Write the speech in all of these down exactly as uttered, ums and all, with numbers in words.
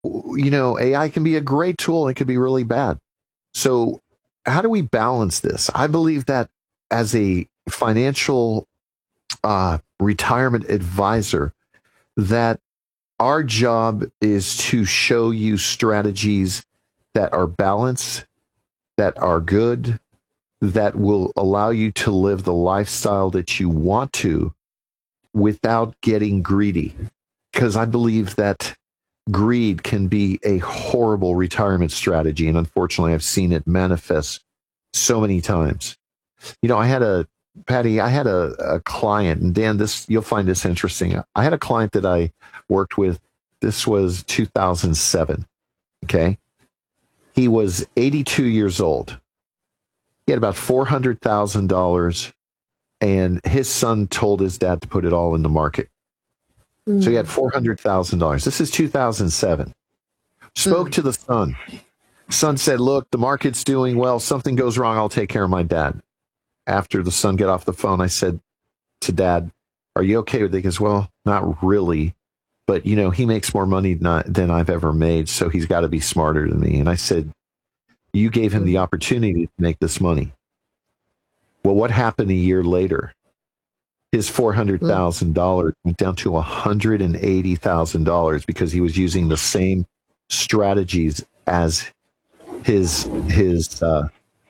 you know, A I can be a great tool. It could be really bad. So how do we balance this? I believe that as a financial uh, retirement advisor, that our job is to show you strategies that are balanced, that are good, that will allow you to live the lifestyle that you want to without getting greedy. Because I believe that greed can be a horrible retirement strategy. And unfortunately, I've seen it manifest so many times. You know, I had a, Patty, I had a, a client, and Dan, this, you'll find this interesting. I had a client that I worked with. This was two thousand seven. Okay. He was eighty-two years old. He had about four hundred thousand dollars, and his son told his dad to put it all in the market. Mm. So he had four hundred thousand dollars. This is two thousand seven. Spoke mm. to the son. Son said, look, the market's doing well. Something goes wrong, I'll take care of my dad. After the son got off the phone, I said to Dad, are you okay with it? He goes, well, not really. But, you know, he makes more money not, than I've ever made, so he's got to be smarter than me. And I said, you gave him the opportunity to make this money. Well, what happened a year later? His four hundred thousand dollars went down to one hundred eighty thousand dollars because he was using the same strategies as his his uh,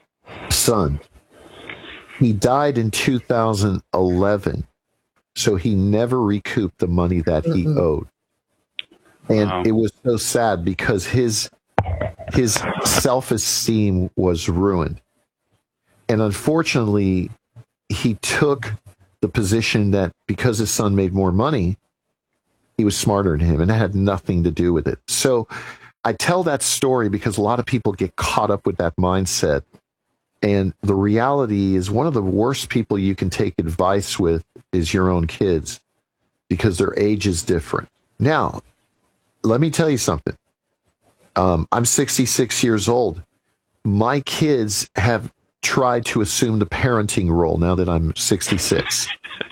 son. He died in two thousand eleven, so he never recouped the money that he mm-hmm. owed. And wow. It was so sad because his his self-esteem was ruined. And unfortunately, he took the position that because his son made more money, he was smarter than him, and that had nothing to do with it. So I tell that story because a lot of people get caught up with that mindset. And the reality is one of the worst people you can take advice with is your own kids because their age is different. Now, let me tell you something. Um, I'm sixty-six years old. My kids have tried to assume the parenting role now that I'm sixty-six.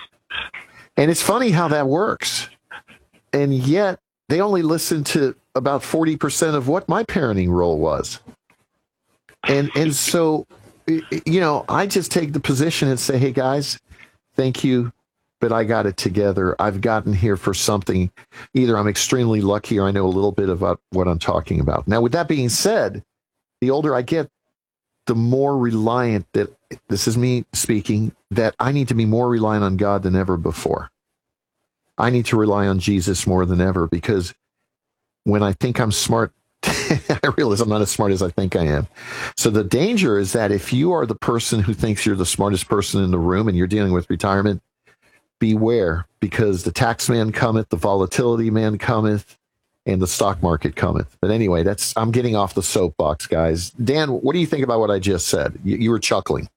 And it's funny how that works. And yet they only listen to about forty percent of what my parenting role was. And and so, you know, I just take the position and say, hey, guys, thank you, but I got it together. I've gotten here for something. Either I'm extremely lucky or I know a little bit about what I'm talking about. Now, with that being said, the older I get, the more reliant that, this is me speaking, that I need to be more reliant on God than ever before. I need to rely on Jesus more than ever because when I think I'm smart, I realize I'm not as smart as I think I am. So the danger is that if you are the person who thinks you're the smartest person in the room and you're dealing with retirement, beware, because the tax man cometh, the volatility man cometh, and the stock market cometh. But anyway, that's I'm getting off the soapbox, guys. Dan, what do you think about what I just said? You, you were chuckling.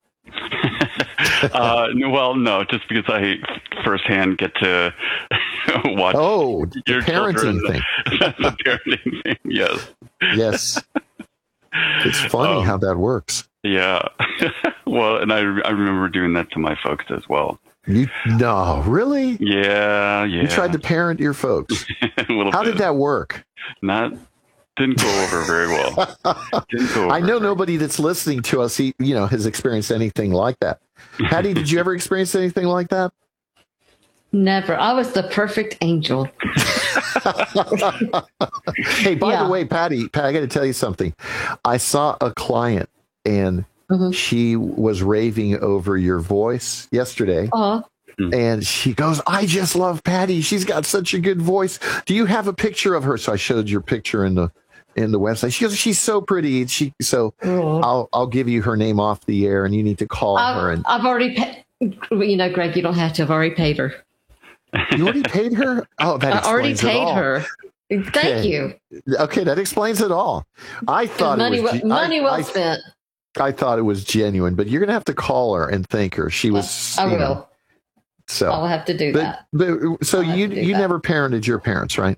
uh, well, no, just because I firsthand get to watch. Oh, your the parenting children. thing. The parenting thing, yes. Yes. It's funny um, how that works. Yeah. Well, and I, I remember doing that to my folks as well. You no, really? Yeah, yeah. You tried to parent your folks. A little How bit. did that work? Not didn't go over very well. Didn't go over I know very nobody that's listening to us, he, you know, has experienced anything like that. Patty, did you ever experience anything like that? Never. I was the perfect angel. Hey, by Yeah. the way, Patty, Pat, I got to tell you something. I saw a client and Mhm. she was raving over your voice yesterday. Uh, And she goes, I just love Patty. She's got such a good voice. Do you have a picture of her? So I showed your picture in the in the website. She goes, she's so pretty. She so Oh. I'll I'll give you her name off the air, and you need to call her. I've, And I've already paid, you know, Greg, you don't have to. I've already paid her. you already paid her? Oh, that I already explains it paid all. her. Thank Okay. you. Okay, that explains it all. I thought Money, it was well, ge- money I, well I, spent. I thought it was genuine, but you're gonna have to call her and thank her. She was. I you will. know, so I'll have to do but, that. but so I'll have you to do you that. never parented your parents, right?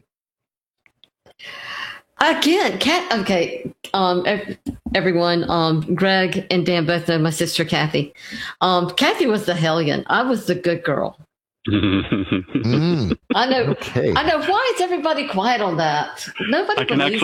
Again, Cat. Okay, um, ev- everyone. Um, Greg and Dan both know my sister Kathy. Um, Kathy was the hellion. I was the good girl. Mm, I know. okay. I know. Why is everybody quiet on that? Nobody I can believes